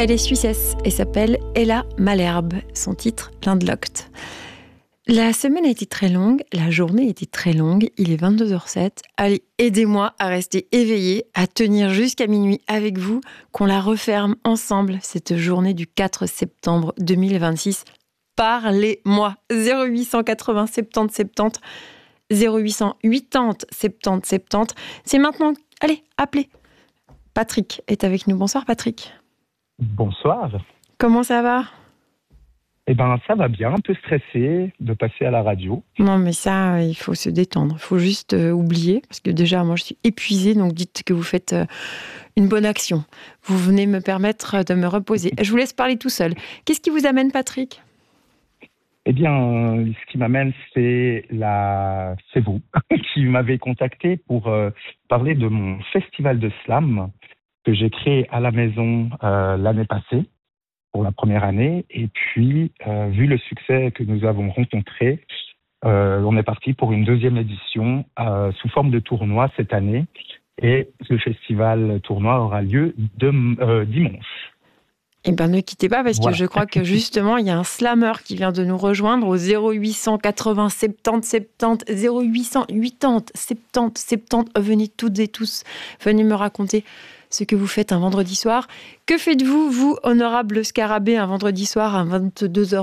Elle est suissesse et s'appelle Ella Malherbe. Son titre, Landlocked. La semaine a été très longue, la journée a été très longue, il est 22h07. Allez, aidez-moi à rester éveillé, à tenir jusqu'à minuit avec vous, qu'on la referme ensemble, cette journée du 4 septembre 2026. Parlez-moi, 0880 70 70, 0800 80 70 70. C'est maintenant, allez, appelez. Patrick est avec nous. Bonsoir Patrick. Bonsoir. Comment ça va ? Eh ben, ça va bien, un peu stressé de passer à la radio. Non, mais ça, il faut se détendre. Il faut juste oublier, parce que déjà, moi, je suis épuisée, donc dites que vous faites une bonne action. Vous venez me permettre de me reposer. Je vous laisse parler tout seul. Qu'est-ce qui vous amène, Patrick ? Eh bien, ce qui m'amène, c'est vous qui m'avez contacté pour parler de mon festival de slam que j'ai créé à la maison l'année passée, pour la première année. Et puis, vu le succès que nous avons rencontré, on est parti pour une deuxième édition sous forme de tournoi cette année. Et le festival tournoi aura lieu dimanche. Eh bien, ne quittez pas, parce Voilà. que je crois que justement, il y a un slammer qui vient de nous rejoindre au 0800 80 70 70, 0800 80 70 70. Venez toutes et tous, venez me raconter ce que vous faites un vendredi soir. Que faites-vous, vous, honorable Scarabée, un vendredi soir à 22h09 ?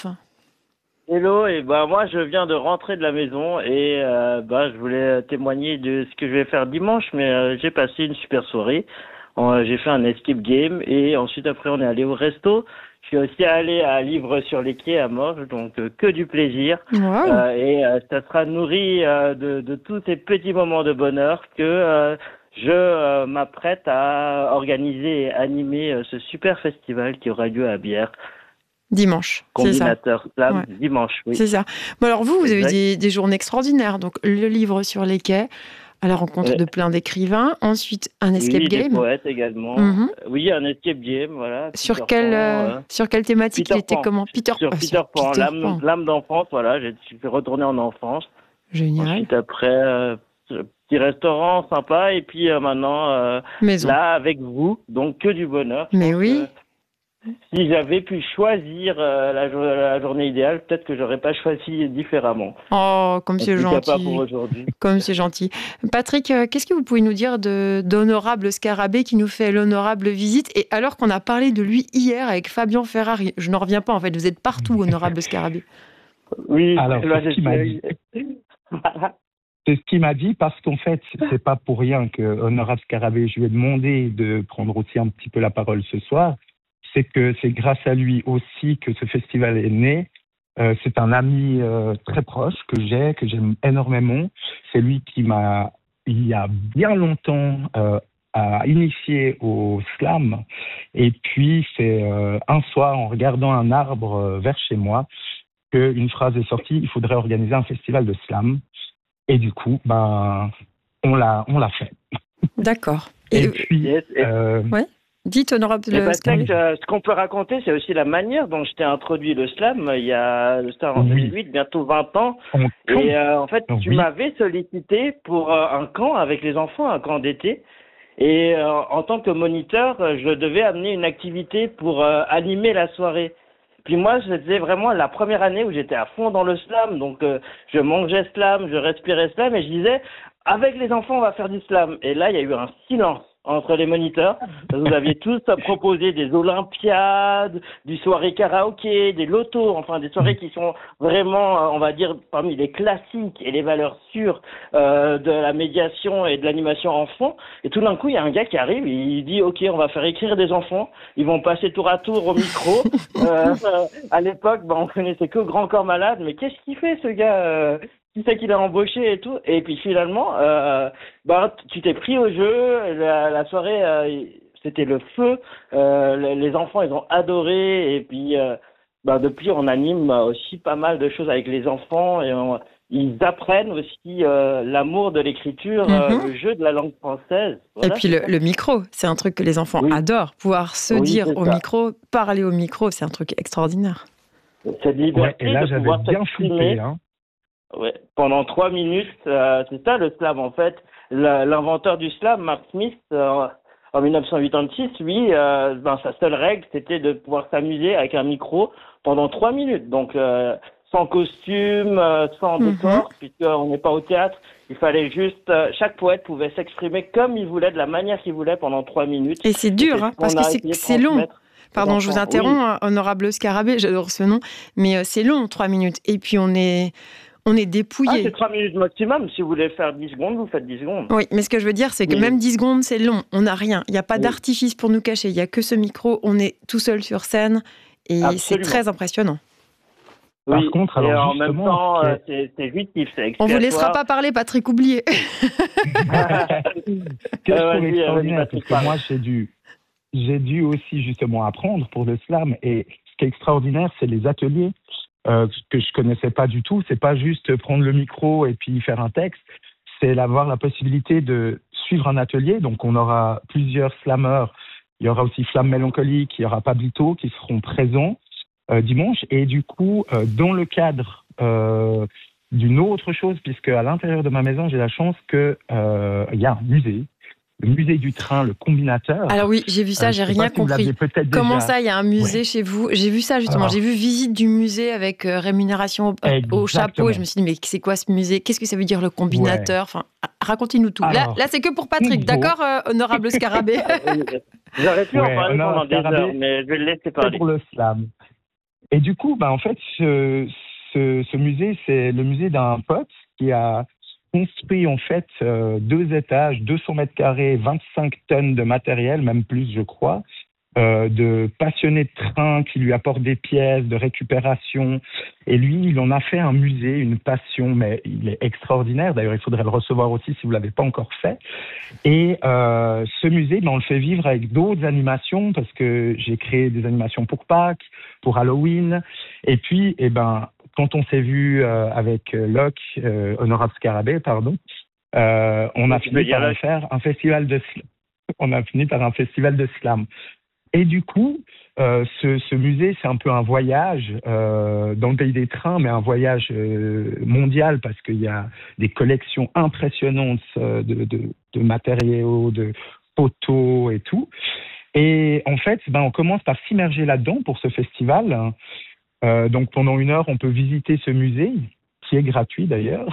Hello, et moi je viens de rentrer de la maison et je voulais témoigner de ce que je vais faire dimanche, mais j'ai passé une super soirée. J'ai fait un escape game et ensuite après on est allé au resto. Je suis aussi allé à Livre sur les quais à Morges, donc que du plaisir. Wow. Ça sera nourri de tous ces petits moments de bonheur que je m'apprête à organiser et animer ce super festival qui aura lieu à Bière. Dimanche, c'est ça. Combinateur slam, Ouais. dimanche, oui. C'est ça. Bon, alors vous Exact. avez des journées extraordinaires. Donc, le livre sur les quais, à la rencontre Ouais. de plein d'écrivains. Ensuite, un escape Oui, game. des poètes également. Mhm. Oui, un escape game, voilà. Sur Peter Pan, sur quelle thématique Peter il était Pan. comment Sur Peter sur Pan, Peter Pan. l'âme d'enfance, voilà. Je suis retourné en enfance. Génial. Ensuite, après, petit restaurant sympa. Et puis maintenant, Maison. là, avec vous, donc que du bonheur. Je Mais pense oui. que si j'avais pu choisir la journée idéale, peut-être que j'aurais pas choisi différemment. Oh, comme En c'est tout cas, pas pour gentil. aujourd'hui. Comme c'est gentil. Patrick, qu'est-ce que vous pouvez nous dire d'honorable Scarabée qui nous fait l'honorable visite ? Et alors qu'on a parlé de lui hier avec Fabien Ferrari, je n'en reviens pas en fait, vous êtes partout, honorable Scarabée. Oui, Alors, là, c'est ce qu'il m'a dit. C'est ce qu'il m'a dit parce qu'en fait, c'est pas pour rien que Honorable Scarabée, je lui ai demandé de prendre aussi un petit peu la parole ce soir. C'est que c'est grâce à lui aussi que ce festival est né. C'est un ami très proche que j'aime énormément. C'est lui qui m'a, il y a bien longtemps, a initié au slam. Et puis, c'est un soir, en regardant un arbre vers chez moi, qu'une phrase est sortie, il faudrait organiser un festival de slam. Et du coup, on l'a fait. D'accord. Et puis, yes, Ouais. Dites, honorable Scarabée. ce qu'on peut raconter, c'est aussi la manière dont je t'ai introduit le slam. Il y a le slam en Oui. 2008, bientôt 20 ans. on Et en fait, tu Oui. m'avais sollicité pour un camp avec les enfants, un camp d'été. Et en tant que moniteur, je devais amener une activité pour animer la soirée. Puis moi, c'était vraiment la première année où j'étais à fond dans le slam. Donc, je mangeais slam, je respirais slam et je disais, avec les enfants, on va faire du slam. Et là, il y a eu un silence entre les moniteurs. Vous aviez tous proposé des olympiades, du soirée karaoké, des lotos, enfin des soirées qui sont vraiment, on va dire, parmi les classiques et les valeurs sûres de la médiation et de l'animation enfant. Et tout d'un coup, il y a un gars qui arrive, il dit, OK, on va faire écrire des enfants. Ils vont passer tour à tour au micro. À l'époque, on connaissait que Grand Corps Malade. Mais qu'est-ce qu'il fait, ce gars qui c'est qu'il a embauché et tout. Et puis finalement, tu t'es pris au jeu. La soirée, c'était le feu. Les enfants, ils ont adoré. Et puis, depuis, on anime aussi pas mal de choses avec les enfants. Et ils apprennent aussi l'amour de l'écriture, le jeu de la langue française. Voilà, et puis le micro, c'est un truc que les enfants adorent. Pouvoir se dire au micro, parler au micro, c'est un truc extraordinaire. Cette liberté et là, de j'avais pouvoir bien s'exprimer. flippé, hein. Ouais, pendant 3 minutes, c'est ça le slam en fait. L'inventeur du slam, Mark Smith, en 1986, lui, sa seule règle, c'était de pouvoir s'amuser avec un micro pendant 3 minutes. Donc, sans costume, sans décor, puisqu'on n'est pas au théâtre. Il fallait juste... chaque poète pouvait s'exprimer comme il voulait, de la manière qu'il voulait pendant 3 minutes. Et c'est dur, parce que c'est long. Pardon, je vous interromps, oui. Honorable Scarabée, j'adore ce nom, mais c'est long, 3 minutes. Et puis on est dépouillé. C'est 3 minutes maximum. Si vous voulez faire 10 secondes, vous faites 10 secondes. Oui, mais ce que je veux dire, c'est que même 10 secondes, c'est long. On n'a rien. Il n'y a pas d'artifice pour nous cacher. Il n'y a que ce micro. On est tout seul sur scène. Et c'est très impressionnant. Oui, par contre, et alors en même temps, c'est jouissif, c'est expiatoire. On vous laissera pas parler, Patrick, oublié. Ce que je trouve extraordinaire, parce que moi, j'ai dû aussi justement apprendre pour le slam. Et ce qui est extraordinaire, c'est les ateliers que je connaissais pas du tout. C'est pas juste prendre le micro et puis faire un texte. C'est avoir la possibilité de suivre un atelier. Donc, on aura plusieurs slammeurs. Il y aura aussi Flamme Mélancolique, il y aura Pablito qui seront présents dimanche. Et du coup, dans le cadre d'une autre chose, puisque à l'intérieur de ma maison, j'ai la chance qu'il y a un musée. Le musée du train, le combinateur. Alors oui, j'ai vu ça, j'ai rien compris. Comment ça, il y a un musée chez vous? J'ai vu ça justement, j'ai vu visite du musée avec rémunération au chapeau et je me suis dit, mais c'est quoi ce musée? Qu'est-ce que ça veut dire le combinateur? Enfin, racontez-nous tout. Alors, là c'est que pour Patrick, d'accord, Honorable Scarabée? J'aurais pu en parler pendant des heures, mais je vais le laisser parler. Pour le slam. Et du coup, en fait, ce musée, c'est le musée d'un pote qui a construit en fait 2 étages, 200 mètres carrés, 25 tonnes de matériel, même plus je crois, de passionnés de train qui lui apportent des pièces, de récupération. Et lui, il en a fait un musée, une passion, mais il est extraordinaire. D'ailleurs, il faudrait le recevoir aussi si vous ne l'avez pas encore fait. Et ce musée, on le fait vivre avec d'autres animations parce que j'ai créé des animations pour Pâques, pour Halloween. Et puis, quand on s'est vu avec Locke, Honorable Scarabée, pardon, on a fini par faire un festival de slam. On a fini par un festival de slam. Et du coup, ce musée, c'est un peu un voyage dans le pays des trains, mais un voyage mondial parce qu'il y a des collections impressionnantes de matériaux, de photos et tout. Et en fait, on commence par s'immerger là-dedans pour ce festival. Donc pendant 1 heure, on peut visiter ce musée, qui est gratuit d'ailleurs.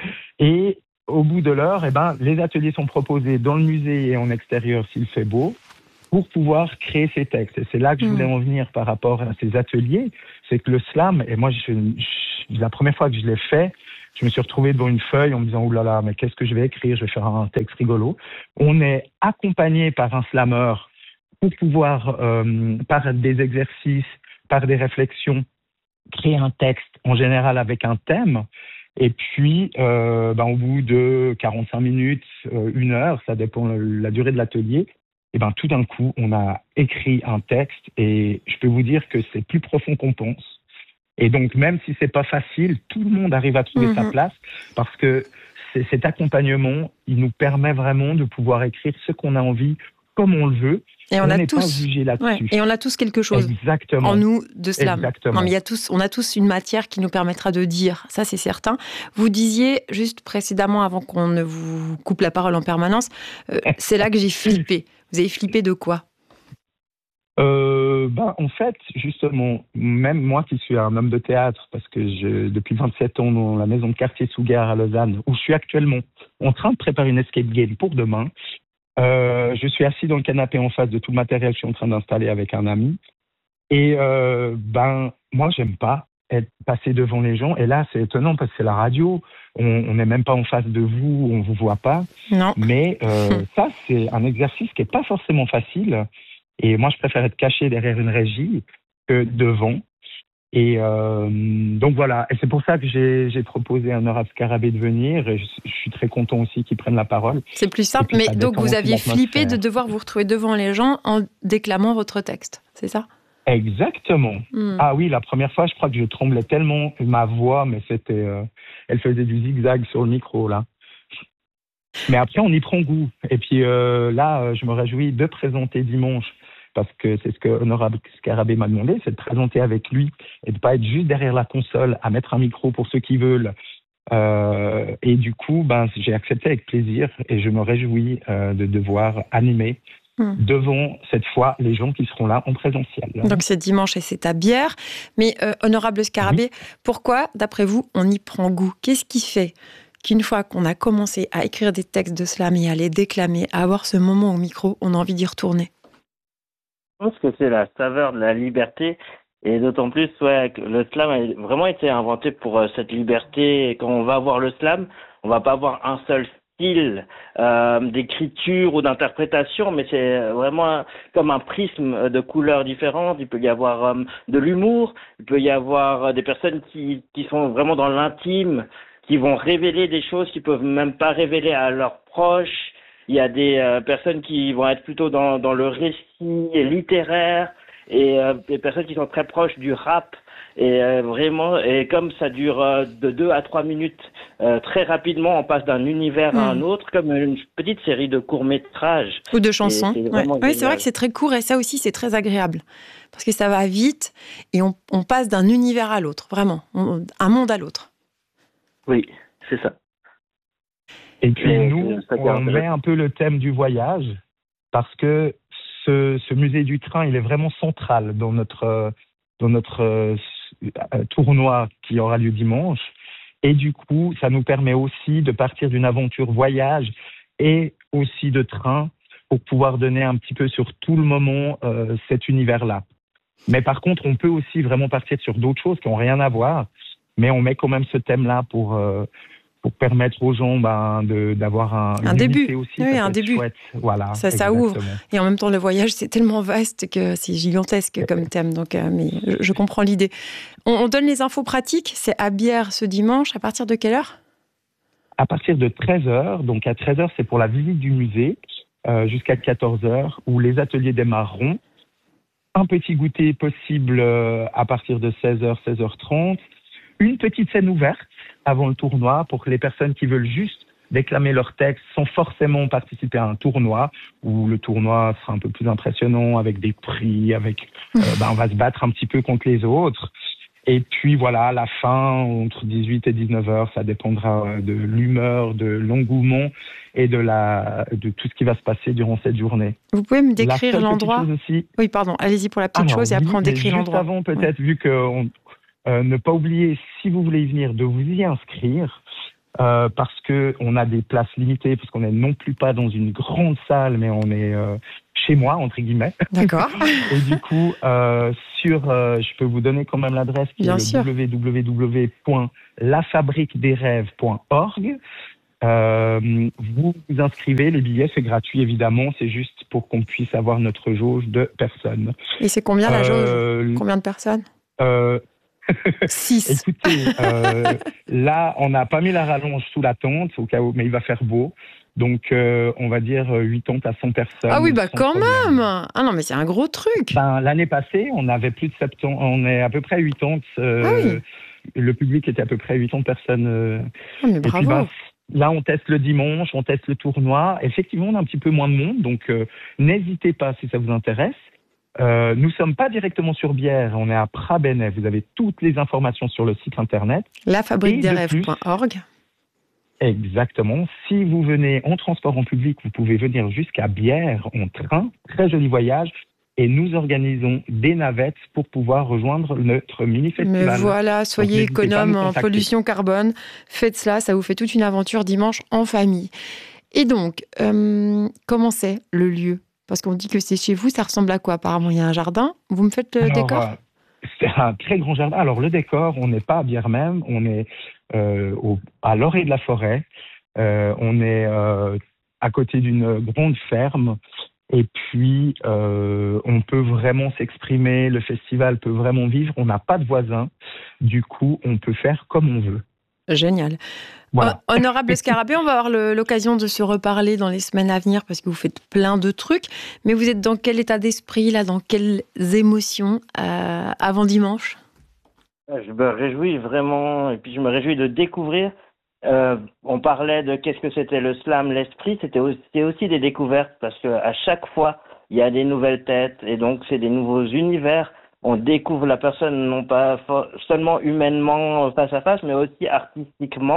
Et au bout de l'heure, les ateliers sont proposés dans le musée et en extérieur s'il fait beau, pour pouvoir créer ces textes. Et c'est là que je voulais en venir par rapport à ces ateliers. C'est que le slam, et moi, la première fois que je l'ai fait, je me suis retrouvé devant une feuille en me disant « Ouh là là, mais qu'est-ce que je vais écrire? Je vais faire un texte rigolo. » On est accompagné par un slameur pour pouvoir, par des exercices, par des réflexions, créer un texte, en général avec un thème. Et puis, au bout de 45 minutes, 1 heure, ça dépend de la durée de l'atelier, tout d'un coup, on a écrit un texte et je peux vous dire que c'est plus profond qu'on pense. Et donc, même si c'est pas facile, tout le monde arrive à trouver sa place parce que cet accompagnement, il nous permet vraiment de pouvoir écrire ce qu'on a envie, comme on le veut. Et on n'est pas jugé là-dessus. Et on a tous quelque chose en nous de slam. Non, mais on a tous une matière qui nous permettra de dire, ça c'est certain. Vous disiez juste précédemment, avant qu'on ne vous coupe la parole en permanence, c'est là que j'ai flippé. Vous avez flippé de quoi? En fait, justement, même moi qui suis un homme de théâtre, parce que depuis 27 ans dans la maison de quartier Sougar à Lausanne, où je suis actuellement en train de préparer une escape game pour demain, je suis assis dans le canapé en face de tout le matériel que je suis en train d'installer avec un ami. Et moi, j'aime pas être passé devant les gens. Et là, c'est étonnant parce que c'est la radio. On n'est même pas en face de vous, on vous voit pas. Non. Mais ça, c'est un exercice qui est pas forcément facile. Et moi, je préfère être caché derrière une régie que devant. Et donc voilà. Et c'est pour ça que j'ai proposé à Honorable Scarabée de venir. Et je suis très content aussi qu'ils prennent la parole. C'est plus simple. Mais donc, vous aviez flippé de devoir vous retrouver devant les gens en déclamant votre texte. C'est ça? Exactement. Ah oui, la première fois, je crois que je tremblais tellement ma voix, mais c'était, elle faisait du zigzag sur le micro là. Mais après, on y prend goût. Et puis là, je me réjouis de présenter dimanche, parce que c'est ce que Honorable Scarabée m'a demandé, c'est de présenter avec lui et de pas être juste derrière la console à mettre un micro pour ceux qui veulent. Et du coup, j'ai accepté avec plaisir et je me réjouis de devoir animer devant, cette fois, les gens qui seront là en présentiel. Donc c'est dimanche et c'est à Bière. Mais honorable Scarabée, pourquoi, d'après vous, on y prend goût? Qu'est-ce qui fait qu'une fois qu'on a commencé à écrire des textes de slam et à les déclamer, à avoir ce moment au micro, on a envie d'y retourner? Je pense que c'est la saveur de la liberté. Et d'autant plus, que le slam a vraiment été inventé pour cette liberté. Et quand on va voir le slam, on va pas avoir un seul style d'écriture ou d'interprétation, mais c'est vraiment comme un prisme de couleurs différentes. Il peut y avoir de l'humour, il peut y avoir des personnes qui sont vraiment dans l'intime, qui vont révéler des choses qu'ils peuvent même pas révéler à leurs proches. Il y a des personnes qui vont être plutôt dans le récit littéraire, et des personnes qui sont très proches du rap, et vraiment, et comme ça dure de 2 à 3 minutes, très rapidement on passe d'un univers à un autre, comme une petite série de courts-métrages ou de chansons. Oui, c'est vrai que c'est très court, et ça aussi c'est très agréable parce que ça va vite et on passe d'un univers à l'autre, vraiment, un monde à l'autre. Oui, c'est ça. Et puis nous, on met un peu le thème du voyage, parce que ce musée du train, il est vraiment central dans notre tournoi qui aura lieu dimanche. Et du coup, ça nous permet aussi de partir d'une aventure voyage et aussi de train pour pouvoir donner un petit peu sur tout le moment cet univers-là. Mais par contre, on peut aussi vraiment partir sur d'autres choses qui n'ont rien à voir, mais on met quand même ce thème-là pour permettre aux gens d'avoir un début aussi. Oui, un début. Chouette. Voilà, ça ouvre. Et en même temps, le voyage, c'est tellement vaste que c'est gigantesque comme thème. Donc, mais je comprends l'idée. On donne les infos pratiques. C'est à Bière ce dimanche. À partir de quelle heure? À partir de 13h. Donc, à 13h, c'est pour la visite du musée, jusqu'à 14h, où les ateliers démarreront. Un petit goûter possible à partir de 16h, 16h30. Une petite scène ouverte avant le tournoi pour les personnes qui veulent juste déclamer leur texte sans forcément participer à un tournoi, où le tournoi sera un peu plus impressionnant avec des prix, on va se battre un petit peu contre les autres. Et puis voilà, à la fin, entre 18 et 19h, ça dépendra de l'humeur, de l'engouement et de tout ce qui va se passer durant cette journée. Vous pouvez me décrire l'endroit? Oui, pardon, allez-y pour la petite chose et après on décrit l'endroit. Juste avant, peut-être, vu que ne pas oublier, si vous voulez y venir, de vous y inscrire, parce qu'on a des places limitées, parce qu'on n'est non plus pas dans une grande salle, mais on est chez moi, entre guillemets. D'accord. Et du coup, je peux vous donner quand même l'adresse qui est www.lafabriquedesrêves.org. Vous vous inscrivez, les billets, c'est gratuit évidemment, c'est juste pour qu'on puisse avoir notre jauge de personnes. Et c'est combien la jauge? Combien de personnes? 6. Écoutez, là, on n'a pas mis la rallonge sous la tente, au cas où, mais il va faire beau. Donc, on va dire 80 à 100 personnes. Ah oui, quand même. Ah non, mais c'est un gros truc. L'année passée, on avait plus de 70, on est à peu près 80. Le public était à peu près 80 personnes. Mais bravo. Et puis, là, on teste le dimanche, on teste le tournoi. Effectivement, on a un petit peu moins de monde, donc n'hésitez pas si ça vous intéresse. Nous sommes pas directement sur Bière, on est à Prabennais. Vous avez toutes les informations sur le site internet. Lafabriquedesrêves.org. Exactement. Si vous venez en transport en public, vous pouvez venir jusqu'à Bière en train. Très joli voyage. Et nous organisons des navettes pour pouvoir rejoindre notre mini-festival. Mais voilà, soyez économe en pollution carbone. Faites cela, ça vous fait toute une aventure dimanche en famille. Et donc, comment c'est le lieu? Parce qu'on dit que c'est chez vous, ça ressemble à quoi? Apparemment, il y a un jardin. Vous me faites le décor? C'est un très grand jardin. Alors, le décor, on n'est pas à Bière même, on est à l'orée de la forêt. On est à côté d'une grande ferme. Et puis, on peut vraiment s'exprimer, le festival peut vraiment vivre. On n'a pas de voisins. Du coup, on peut faire comme on veut. Génial. Voilà. Honorable Scarabée, on va avoir l'occasion de se reparler dans les semaines à venir parce que vous faites plein de trucs. Mais vous êtes dans quel état d'esprit, là, dans quelles émotions avant dimanche? Je me réjouis vraiment, et puis je me réjouis de découvrir. On parlait de qu'est-ce que c'était le slam, l'esprit. C'était aussi des découvertes parce qu'à chaque fois, il y a des nouvelles têtes et donc c'est des nouveaux univers. On découvre la personne non pas seulement humainement face à face, mais aussi artistiquement.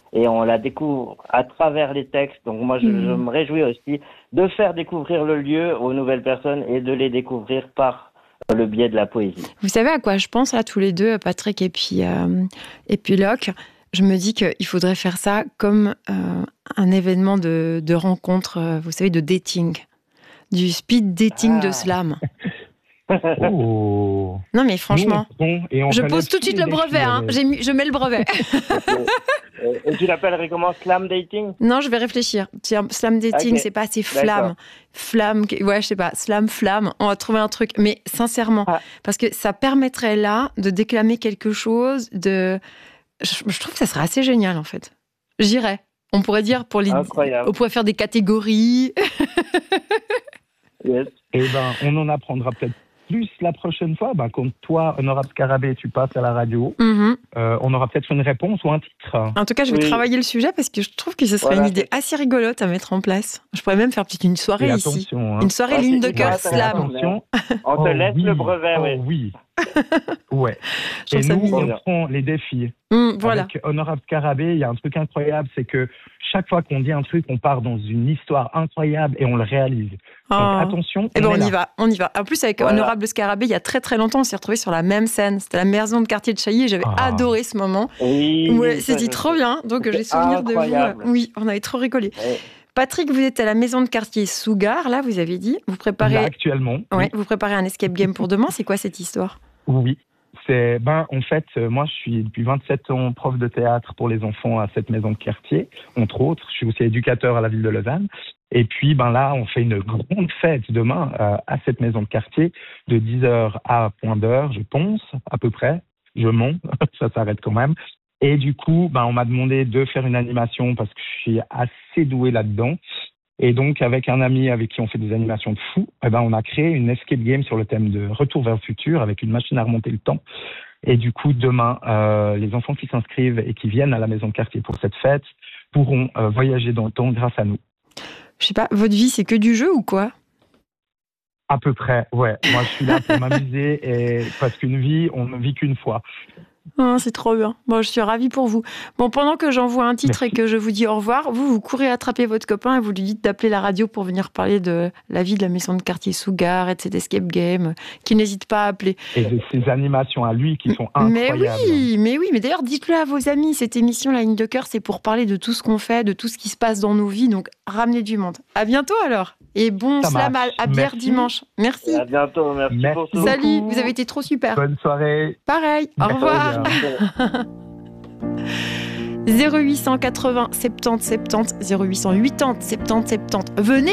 et on la découvre à travers les textes. Donc moi, je me réjouis aussi de faire découvrir le lieu aux nouvelles personnes et de les découvrir par le biais de la poésie. Vous savez à quoi je pense là tous les deux, Patrick et puis Locke? Je me dis qu'il faudrait faire ça comme un événement de rencontre, vous savez, de dating, du speed dating de slam. Oh. Non mais franchement, je pose tout de suite le brevet, hein. Je mets le brevet. Et tu l'appellerais comment, slam dating? Non, je vais réfléchir. Tiens, slam dating, c'est pas assez flamme. Flamme, ouais, je sais pas, flamme. On va trouver un truc. Mais sincèrement, parce que ça permettrait là de déclamer quelque chose de... Je trouve que ça serait assez génial en fait. J'irais. On pourrait dire on pourrait faire des catégories. Yes. Et on en apprendra peut-être plus la prochaine fois. Quand toi, Honorable Scarabée, tu passes à la radio, on aura peut-être une réponse ou un titre. En tout cas, je vais travailler le sujet parce que je trouve que ce serait une idée assez rigolote à mettre en place. Je pourrais même faire peut-être une soirée ici. Hein. Une soirée ligne de cœur slam. On te laisse le brevet, oui. Ouais. Et nous, on prend les défis. Voilà. Avec Honorable Scarabée, il y a un truc incroyable, c'est que chaque fois qu'on dit un truc, on part dans une histoire incroyable et on le réalise. Donc attention. Et on y va. En plus, avec Honorable Scarabée, il y a très très longtemps, on s'est retrouvés sur la même scène. C'était la maison de quartier de Chailly et j'avais adoré ce moment. Oui. Ouais, c'était trop bien. Donc j'ai souvenir de vous. Oui, on avait trop rigolé. Patrick, vous êtes à la maison de quartier Sougar, là, vous avez dit. Vous préparez... Là, actuellement. Ouais, vous préparez un escape game pour demain. C'est quoi cette histoire? Oui. En fait, moi, je suis depuis 27 ans prof de théâtre pour les enfants à cette maison de quartier, entre autres. Je suis aussi éducateur à la ville de Lausanne. Et puis, là, on fait une grande fête demain à cette maison de quartier de 10h à point d'heure, je pense, à peu près. Je mens, ça s'arrête quand même. Et du coup, on m'a demandé de faire une animation parce que je suis assez doué là-dedans. Et donc, avec un ami avec qui on fait des animations de fou, on a créé une escape game sur le thème de Retour vers le futur avec une machine à remonter le temps. Et du coup, demain, les enfants qui s'inscrivent et qui viennent à la maison de quartier pour cette fête pourront voyager dans le temps grâce à nous. Je sais pas, votre vie, c'est que du jeu ou quoi? À peu près, ouais. Moi, je suis là pour m'amuser et parce qu'une vie, on ne vit qu'une fois. C'est trop bien. Bon, je suis ravie pour vous. Bon, pendant que j'envoie un titre et que je vous dis au revoir, vous courez attraper votre copain et vous lui dites d'appeler la radio pour venir parler de la vie de la maison de quartier Sougar et de cet escape game, qu'il n'hésite pas à appeler. Et de ces animations à lui qui sont incroyables. Mais oui. Mais d'ailleurs, dites-le à vos amis. Cette émission, La Ligne de Cœur, c'est pour parler de tout ce qu'on fait, de tout ce qui se passe dans nos vies. Donc, ramenez du monde. À bientôt alors. Et bon slam à bière dimanche. Merci. À bientôt. Merci pour tout. Salut, vous avez été trop super. Bonne soirée. Pareil. Au revoir. 0880 70 70 0880 70 70. Venez.